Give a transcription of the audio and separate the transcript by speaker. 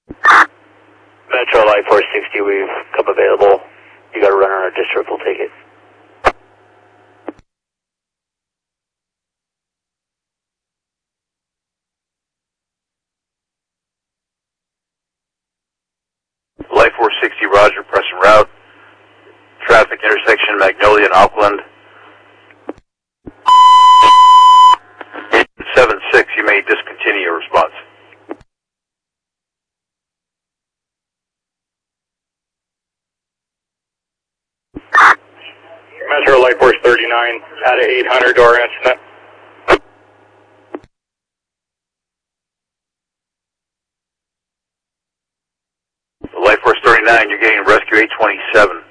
Speaker 1: Metro Light 460, we've come available. You got a runner on our district, we'll take it.
Speaker 2: Light 460, Roger, press and route. Traffic intersection Magnolia and Auckland. 876, you may discontinue your response.
Speaker 1: Metro Light Force 39, out of 800 to our incident.
Speaker 2: Light Force 39, you're getting rescue 827.